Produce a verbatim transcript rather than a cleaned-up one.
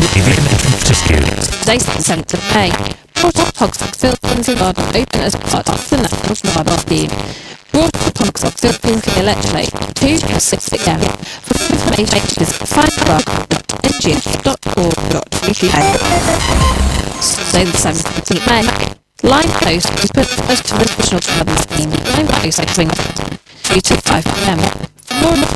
to schools. Today, seventh of May. Brought up Hogslock Philippines in Garden open as part of the National Mobile Scheme. Brought up Hogslock Philippines in electorate two to six p m. For information, visit find dot n g f dot org dot u k. So the seventeenth of May. Line post was put first to the National Mobile Scheme. Line post at two to five p m. For more